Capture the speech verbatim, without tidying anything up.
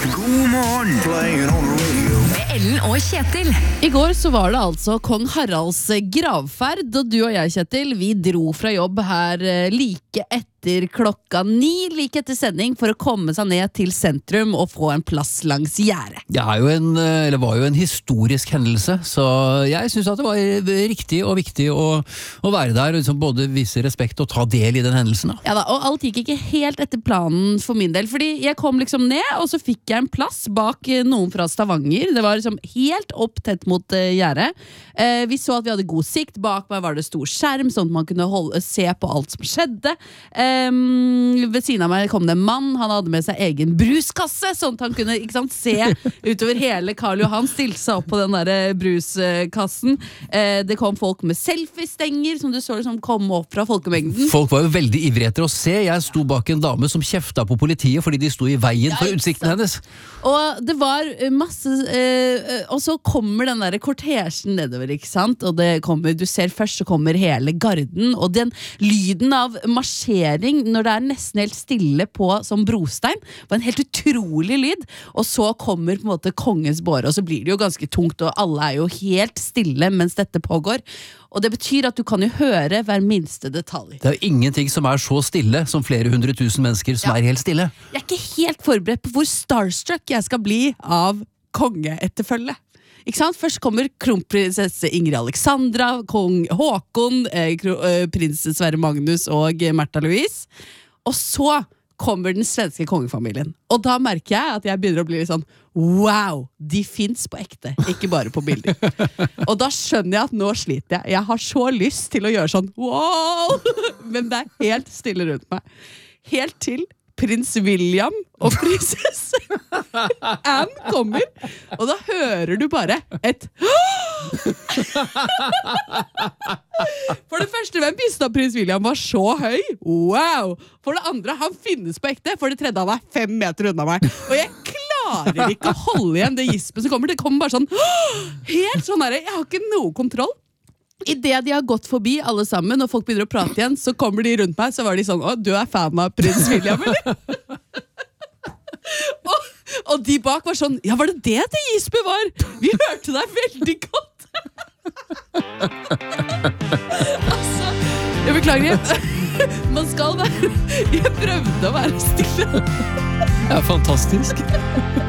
God morgen. Playing on the radio. Med Ellen og Kjetil. I går så var det altså kong Haralds gravferd, og du og jeg, Kjetil, vi dro fra jobb her eh, like etter klokka ni, like etter sending, for å komme seg ned til sentrum og få en plass langs gjerdet. Det er jo en, eller var jo en historisk hendelse, så jeg synes at det var riktig og viktig å, å være der, og liksom både vise respekt og ta del i den hendelsen. Da. Ja da, og alt gikk ikke helt etter planen for min del, fordi jeg kom liksom ned, og så fikk jeg en plass bak eh, noen fra Stavanger. Det var liksom helt opp tett mot uh, gjerdet. Eh, vi så at vi hadde god sikt. Bak meg var det stor skjerm, sånn at man kunne holde, se på alt som skjedde. Eh, ved siden av meg kom det en mann. Han hadde med seg egen bruskasse, sånn at han kunne ikke sant, se utover hele Karl Johan, stilte seg opp på den der bruskassen. Eh, det kom folk med selfie-stenger, som du så liksom kom opp fra folkemengden. Folk var jo veldig ivrige etter å se. Jeg sto bak en dame som kjefta på politiet fordi de sto i veien for utsikten hennes. Og det var masse eh, og så kommer den der kortesjen nedover, ikke sant? Og det kommer, du ser først så kommer hele garden, og den lyden av marsjering når det er nesten helt stille på som brostein, var en helt utrolig lyd. Og så kommer på en måte kongens båre, og så blir det jo ganske tungt, og alle er jo helt stille mens dette pågår. Og det betyr at du kan jo høre hver minste detalj. Det er jo ingenting som er så stille som flere hundre tusen mennesker som Ja. er helt stille. Jeg er ikke helt forberedt på hvor starstruck jeg skal bli av kongeetterfølge. Ikke sant? Først kommer kronprinsesse Ingrid Alexandra, kong Håkon, eh, kro, eh, prins Sverre Magnus og eh, Märtha Louise. Og så kommer den svenske kongefamilien. Og da merker jeg at jeg begynner å bli litt sånn wow, de finnes på ekte, ikke bare på bilder. Og da skjønner jeg at nå sliter jeg. Jeg har så lyst til å gjøre sånn wow, men det er helt stille rundt meg. Helt til prins William og prinsesse Anne kommer, og da hører du bare et For det første, hvem visste at prins William var så høy? Wow! For det andre, han finnes på ekte. For det tredje, han er fem meter unna meg. Og jeg klarer ikke å holde igjen det gispet som kommer. Det kommer bare sånn helt sånn der, jeg har ikke noe kontroll. I det de har gått forbi alle sammen, og folk begynner å prate igjen, så kommer de rundt meg, så var de sånn, å, du er fan av prins William, eller? og, og de bak var sånn, ja, var det det det gispet var? Vi hørte deg veldig godt. altså, jeg beklager, man skal være, jeg prøvde å være stille. Det er fantastisk.